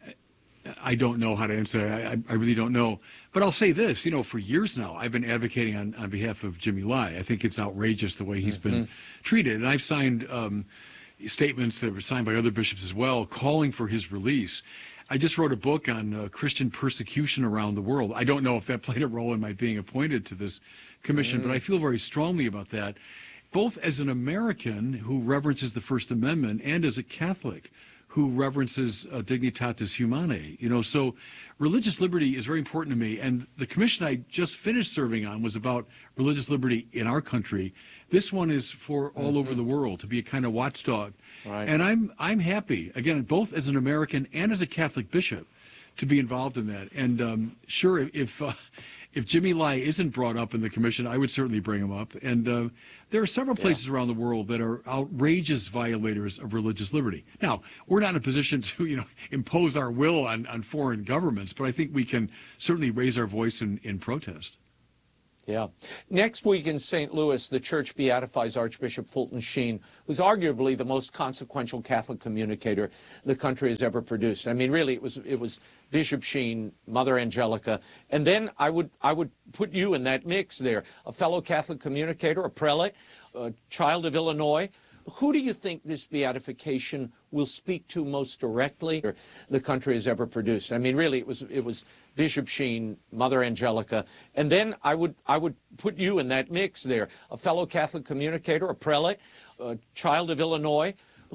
I, I don't know how to answer that. I, I really don't know. But I'll say this, you know, for years now, I've been advocating on, on behalf of Jimmy Lai. I think it's outrageous the way he's mm-hmm. been treated. And I've signed um, statements that were signed by other bishops as well, calling for his release. I just wrote a book on uh, Christian persecution around the world. I don't know if that played a role in my being appointed to this commission, mm. but I feel very strongly about that, both as an American who reverences the First Amendment and as a Catholic who reverences uh, Dignitatis Humanae. You know, so religious liberty is very important to me, and the commission I just finished serving on was about religious liberty in our country. This one is for all mm-hmm. over the world, to be a kind of watchdog. Right. And I'm I'm happy, again, both as an American and as a Catholic bishop, to be involved in that. And um, sure, if uh, if Jimmy Lai isn't brought up in the commission, I would certainly bring him up. And uh, there are several places yeah. around the world that are outrageous violators of religious liberty. Now, we're not in a position to, you know, impose our will on, on foreign governments, but I think we can certainly raise our voice in, in protest. Yeah. Next week in Saint Louis, the church beatifies Archbishop Fulton Sheen, who's arguably the most consequential Catholic communicator the country has ever produced. I mean, really, it was it was Bishop Sheen, Mother Angelica, and then I would I would put you in that mix there, a fellow Catholic communicator, a prelate, a child of Illinois. Who do you think this beatification will speak to most directly, or the country has ever produced? I mean, really, it was it was Bishop Sheen, Mother Angelica, and then I would I would put you in that mix there, a fellow Catholic communicator, a prelate, a child of Illinois.